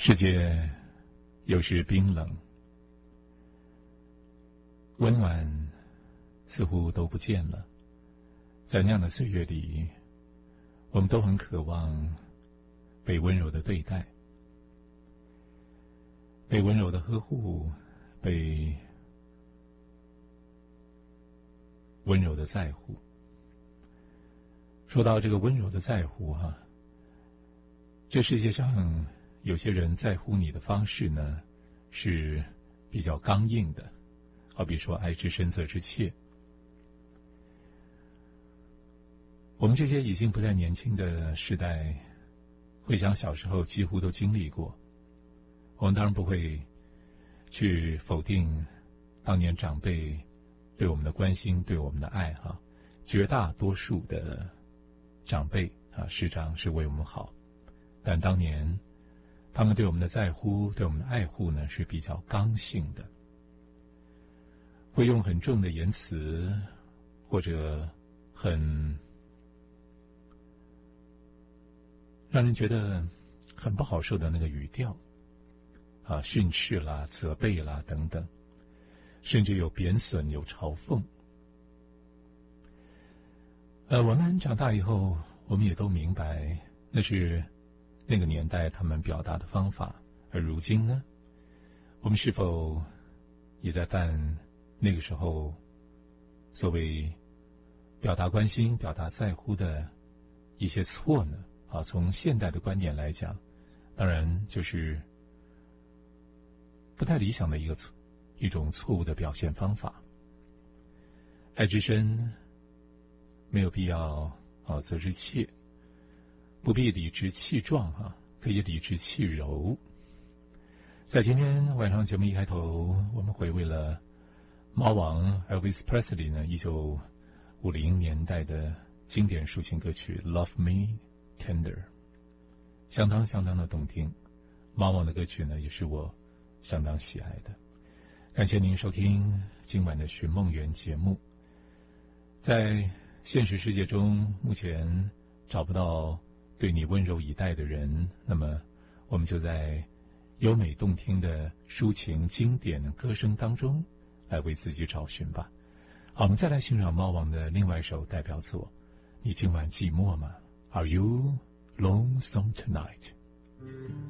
世界有时冰冷，温暖似乎都不见了。在那样的岁月里，我们都很渴望被温柔的对待，被温柔的呵护，被温柔的在乎。说到这个温柔的在乎这世界上有些人在乎你的方式呢，是比较刚硬的，好比说爱之深责之切。我们这些已经不再年轻的时代，回想小时候几乎都经历过。我们当然不会去否定当年长辈对我们的关心，对我们的爱绝大多数的长辈师长是为我们好，但当年他们对我们的在乎，对我们的爱护呢，是比较刚性的，会用很重的言辞，或者很让人觉得很不好受的那个语调训斥啦、责备啦等等，甚至有贬损、有嘲讽。我们长大以后，我们也都明白，那是那个年代他们表达的方法。而如今呢，我们是否也在犯那个时候所谓表达关心、表达在乎的一些错呢？从现代的观点来讲，当然就是不太理想的一种错误的表现方法。爱之深，没有必要责之切，不必理直气壮可以理直气柔。在今天晚上节目一开头，我们回味了猫王 Elvis Presley 呢1950年代的经典抒情歌曲 Love Me Tender， 相当的动听。猫王的歌曲呢，也是我相当喜爱的。感谢您收听今晚的寻梦园节目。在现实世界中，目前找不到对你温柔以待的人，那么我们就在优美动听的抒情经典歌声当中来为自己找寻吧。好，我们再来欣赏猫王的另外一首代表作《你今晚寂寞吗？ Are you lonesome tonight？